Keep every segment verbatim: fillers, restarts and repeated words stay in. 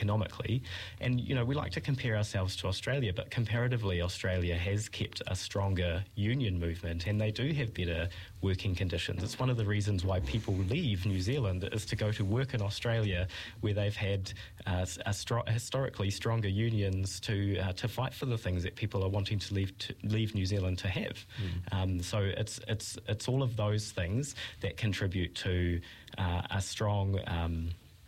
economically. And, you know, we like to compare ourselves to Australia, but comparatively, Australia has kept a stronger union movement, and they do have better working conditions. It's one of the reasons why people leave New Zealand, is to go to work in Australia, where they've had uh, a stro- historically stronger unions to uh, to fight for the things that people are wanting to leave to leave New Zealand to have. Mm. Um, so it's it's it's all of those things that contribute to uh, a strong um,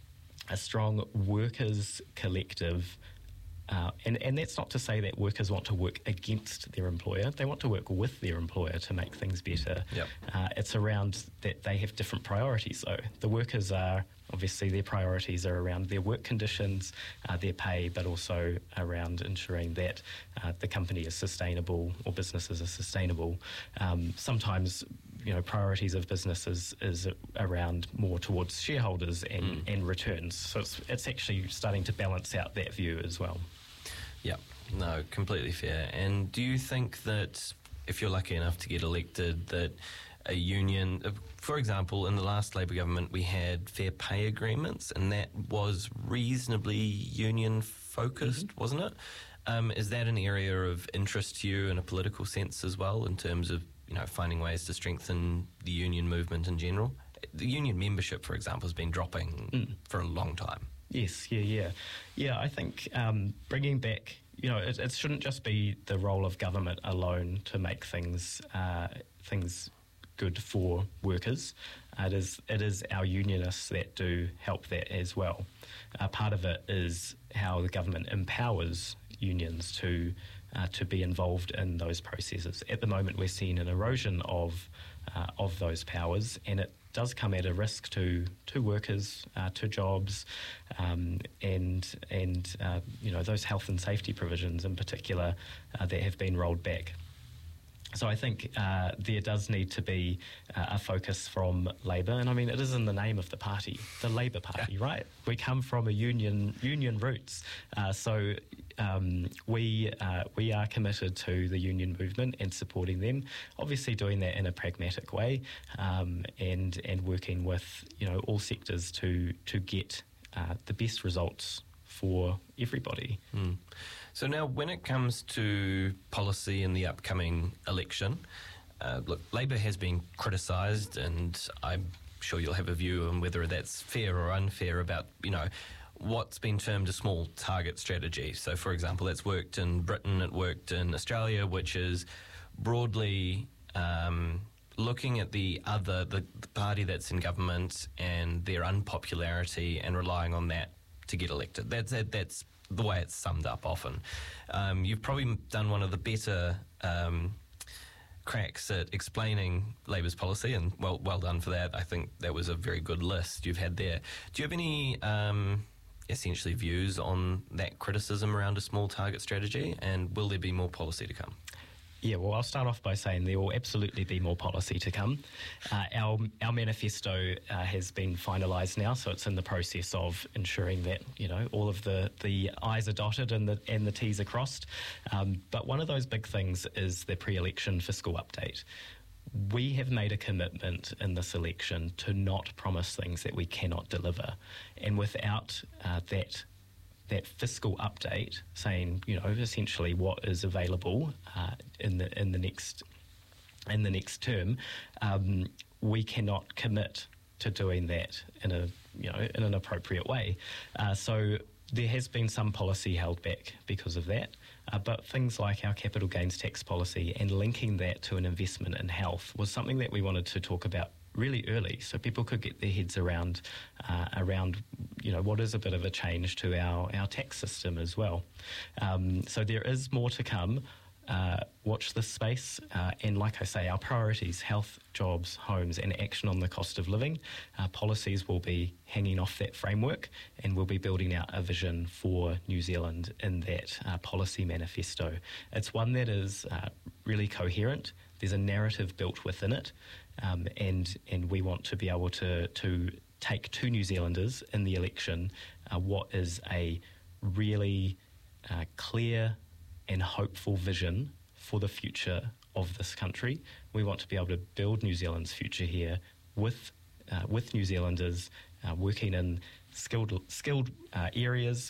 a strong workers' collective. Uh, and, and that's not to say that workers want to work against their employer. They want to work with their employer to make things better. Yep. Uh, it's around that they have different priorities, though. The workers are, obviously, their priorities are around their work conditions, uh, their pay, but also around ensuring that uh, the company is sustainable, or businesses are sustainable. Um, sometimes, you know, priorities of businesses is around more towards shareholders and, mm. and returns. So it's, it's actually starting to balance out that view as well. Yeah, no, completely fair. And do you think that if you're lucky enough to get elected, that a union, for example, in the last Labour government, we had fair pay agreements, and that was reasonably union focused, mm-hmm. wasn't it? Um, is that an area of interest to you in a political sense as well, in terms of, you know, finding ways to strengthen the union movement in general? The union membership, for example, has been dropping mm. for a long time. Yes, yeah, yeah. Yeah, I think um, bringing back, you know, it, it shouldn't just be the role of government alone to make things uh, things good for workers. Uh, it is it is our unionists that do help that as well. Uh, part of it is how the government empowers unions to uh, to be involved in those processes. At the moment, we're seeing an erosion of uh, of those powers, and it does come at a risk to to workers, uh, to jobs, um, and and uh, you know, those health and safety provisions in particular uh, that have been rolled back. So I think uh, there does need to be uh, a focus from Labour, and I mean, it is in the name of the party, the Labour Party, yeah. right? We come from a union union roots, uh, so um, we uh, we are committed to the union movement and supporting them. Obviously, doing that in a pragmatic way, um, and and working with, you know, all sectors to to get uh, the best results for everybody. Mm. So now, when it comes to policy in the upcoming election, uh, look, Labour has been criticised, and I'm sure you'll have a view on whether that's fair or unfair about, you know, what's been termed a small target strategy. So, for example, that's worked in Britain, it worked in Australia, which is broadly um, looking at the other, the, the party that's in government and their unpopularity and relying on that to get elected. That's that's the way it's summed up often. Um, you've probably done one of the better um, cracks at explaining Labour's policy, and well well done for that. I think that was a very good list you've had there. Do you have any um, essentially views on that criticism around a small target strategy, and will there be more policy to come? Yeah, well, I'll start off by saying there will absolutely be more policy to come. Uh, our our manifesto uh, has been finalised now, so it's in the process of ensuring that, you know, all of the, the I's are dotted and the and the T's are crossed. Um, but one of those big things is the pre-election fiscal update. We have made a commitment in this election to not promise things that we cannot deliver, and without uh, that. that fiscal update saying, you know, essentially what is available uh, in the in the next in the next term, um, we cannot commit to doing that in a you know in an appropriate way. Uh, so there has been some policy held back because of that, uh, but things like our capital gains tax policy and linking that to an investment in health was something that we wanted to talk about really early, so people could get their heads around uh, around you know what is a bit of a change to our, our tax system as well. Um, so there is more to come. Uh, watch this space, uh, and like I say, our priorities: health, jobs, homes, and action on the cost of living. Uh, policies will be hanging off that framework, and we'll be building out a vision for New Zealand in that uh, policy manifesto. It's one that is uh, really coherent. There's a narrative built within it, um, and and we want to be able to to take to New Zealanders in the election uh, what is a really uh, clear and hopeful vision for the future of this country. We want to be able to build New Zealand's future here with uh, with New Zealanders uh, working in skilled skilled uh, areas